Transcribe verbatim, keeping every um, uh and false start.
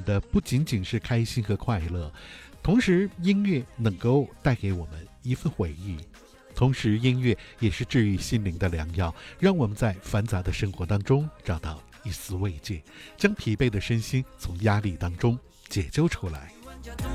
的不仅仅是开心和快乐，同时音乐能够带给我们一份回忆，同时音乐也是治愈心灵的良药，让我们在繁杂的生活当中找到一丝慰藉，将疲惫的身心从压力当中解救出来。